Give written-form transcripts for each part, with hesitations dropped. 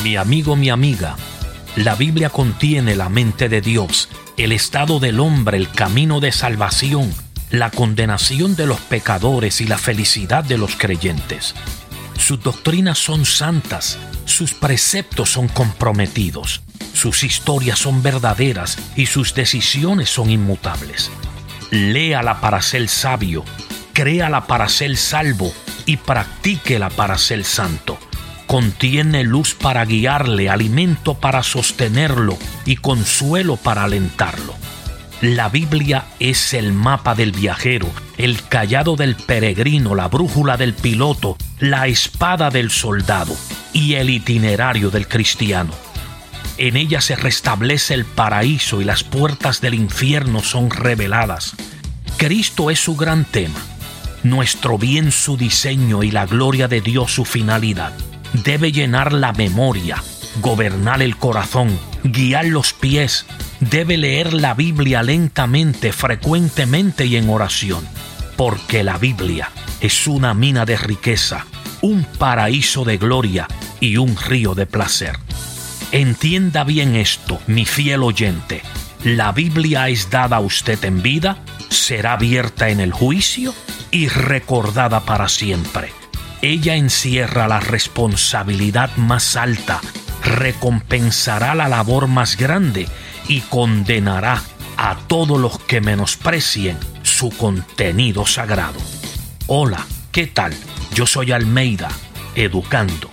Mi amigo, mi amiga, la Biblia contiene la mente de Dios, el estado del hombre, el camino de salvación, la condenación de los pecadores y la felicidad de los creyentes. Sus doctrinas son santas, sus preceptos son comprometidos, sus historias son verdaderas y sus decisiones son inmutables. Léala para ser sabio, créala para ser salvo y practíquela para ser santo. Contiene luz para guiarle, alimento para sostenerlo y consuelo para alentarlo. La Biblia es el mapa del viajero, el cayado del peregrino, la brújula del piloto, la espada del soldado y el itinerario del cristiano. En ella se restablece el paraíso y las puertas del infierno son reveladas. Cristo es su gran tema, nuestro bien su diseño y la gloria de Dios su finalidad. Debe llenar la memoria, gobernar el corazón, guiar los pies. Debe leer la Biblia lentamente, frecuentemente y en oración, porque la Biblia es una mina de riqueza, un paraíso de gloria y un río de placer. Entienda bien esto, mi fiel oyente. La Biblia es dada a usted en vida, será abierta en el juicio y recordada para siempre. Ella encierra la responsabilidad más alta, recompensará la labor más grande y condenará a todos los que menosprecien su contenido sagrado. Hola, ¿qué tal? Yo soy Almeida, educando.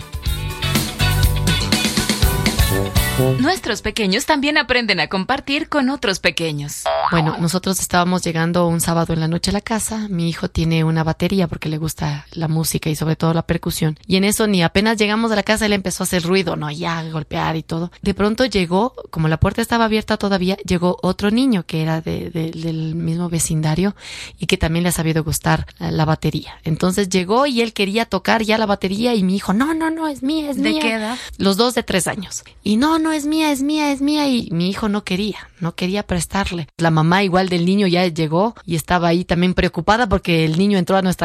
Nuestros pequeños también aprenden a compartir con otros pequeños. Bueno, nosotros estábamos llegando un sábado en la noche a la casa. Mi hijo tiene una batería porque le gusta la música y sobre todo la percusión. Y en eso ni apenas llegamos a la casa él empezó a hacer ruido, ¿no? Ya golpear y todo. De pronto llegó, como la puerta estaba abierta todavía, llegó otro niño que era del mismo vecindario y que también le ha sabido gustar la batería. Entonces llegó y él quería tocar ya la batería y mi hijo, no, es mía, es mía. ¿De qué edad? Los dos de 3 años. Y no, es mía. Y mi hijo no quería prestarle. La mamá igual del niño ya llegó y estaba ahí también preocupada porque el niño entró a nuestra